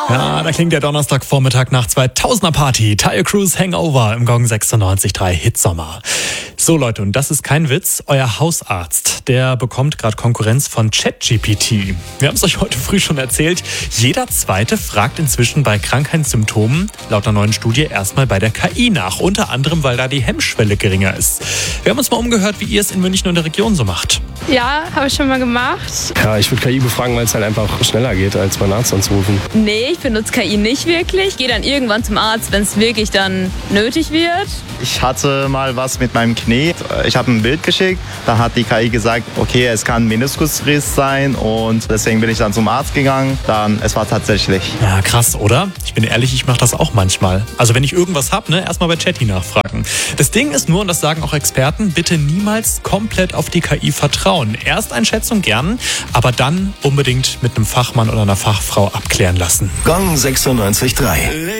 Ja, da klingt der Donnerstagvormittag nach 2000er Party. Taio Cruz Hangover im Gong 96.3 Hitsommer. So Leute, und das ist kein Witz, euer Hausarzt, der bekommt gerade Konkurrenz von ChatGPT. Wir haben es euch heute früh schon erzählt, jeder Zweite fragt inzwischen bei Krankheitssymptomen, laut einer neuen Studie, erstmal bei der KI nach. Unter anderem, weil da die Hemmschwelle geringer ist. Wir haben uns mal umgehört, wie ihr es in München und der Region so macht. Ja, habe ich schon mal gemacht. Ja, ich würde KI befragen, weil es halt einfach schneller geht, als beim Arzt anzurufen. Nee, ich benutze KI nicht wirklich. Ich gehe dann irgendwann zum Arzt, wenn es wirklich dann nötig wird. Ich hatte mal was mit meinem Knie. Ich habe ein Bild geschickt. Da hat die KI gesagt, okay, es kann Meniskusriss sein und deswegen bin ich dann zum Arzt gegangen. Es war tatsächlich. Ja, krass, oder? Ich bin ehrlich, ich mache das auch manchmal. Also wenn ich irgendwas habe, erstmal bei Chatty nachfragen. Das Ding ist nur, und das sagen auch Experten, bitte niemals komplett auf die KI vertrauen. Ersteinschätzung gern, aber dann unbedingt mit einem Fachmann oder einer Fachfrau abklären lassen. Gong 96.3